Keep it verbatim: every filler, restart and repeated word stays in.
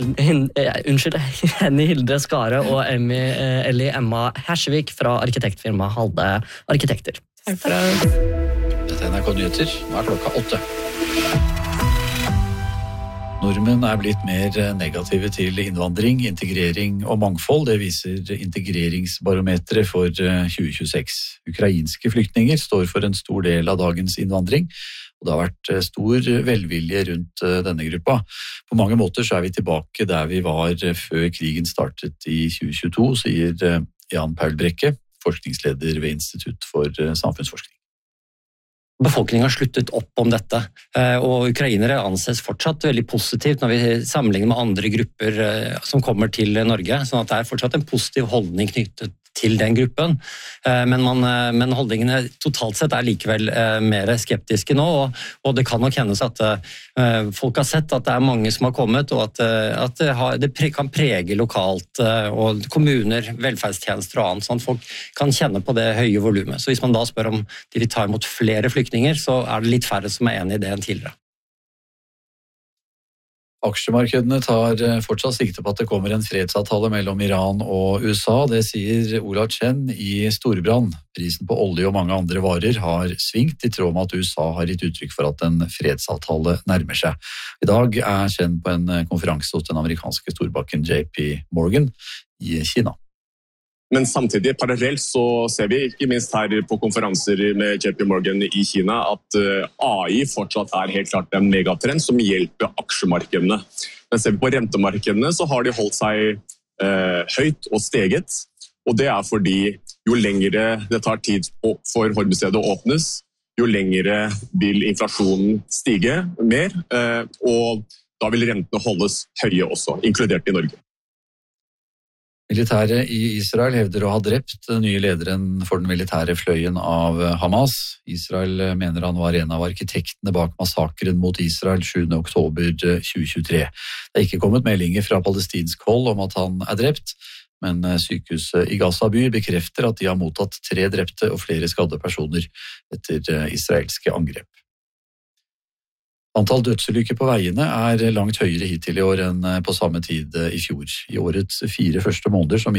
hin, eh, unnskyld, Henny Hilde Skare og Emmy, eh, Ellie Emma Hersvik fra arkitektfirmaet Halde Arkitekter. Takk for det. Dette er N R K Nyheter. Nå er klokka åtte. Nordmenn er blitt mer negative til innvandring, integrering og mangfold. Det viser integreringsbarometeret for tjue tjueseks. Ukrainske flyktninger står for en stor del av dagens innvandring, og det har vært stor velvilje rundt denne gruppa. På mange måter så er vi tilbake der vi var før krigen startet i tjue tjueto, sier Jan Paul Brekke, forskningsleder ved Institutt for samfunnsforskning. Befolkningen har sluttet opp om dette, og ukrainere anses fortsatt veldig positivt når vi sammenligner med andre grupper som kommer til Norge, sånn at det er fortsatt en positiv holdning knyttet til den gruppen, men, man, men holdningene totalt sett er likevel mer skeptiske nå, og, og det kan nok hendes at uh, folk har sett at det er mange som har kommet, og at, uh, at det, har, det pre, kan prege lokalt, uh, og kommuner, velferdstjenester og annet, sånn at folk kan kjenne på det høye volumet. Så hvis man da spør om de vil ta imot flere flyktninger, så er det litt færre som er enige i det enn tidligere. Aksjemarkedene tar fortsatt sikte på at det kommer en fredsavtale mellom Iran og U S A. Det sier Ola Chen i Storebrand. Prisen på olje og mange andre varer har svingt i tråd med at U S A har gitt uttrykk for at en fredsavtale nærmer seg. I dag er Chen på en konferanse hos den amerikanske storbanken J P Morgan i Kina. Men samtidig, parallelt, så ser vi ikke minst her på konferanser med J P Morgan i Kina at A I fortsatt er helt klart en megatrend som hjelper aksjemarkedene. Men ser vi på rentemarkedene, så har de holdt seg eh, høyt og steget. Og det er fordi jo lengre det tar tid for Hormuzstredet å åpnes, jo lengre vil inflasjonen stige mer, eh, og da vil rentene holdes høye også, inkludert i Norge. Militæret i Israel hevder å ha drept den nye lederen for den militære fløyen av Hamas. Israel mener han var en av arkitektene bak massakren mot Israel sjuende oktober tjue tjuetre. Det er ikke kommet meldinger fra palestinsk hold om at han er drept, men sykehuset i Gaza by bekrefter at de har mottatt tre drepte og flere skadde personer etter israelske angrep. Antall dødsulykker på veiene er langt høyere hittil i år enn på samme tid i fjor. I årets fire første måneder som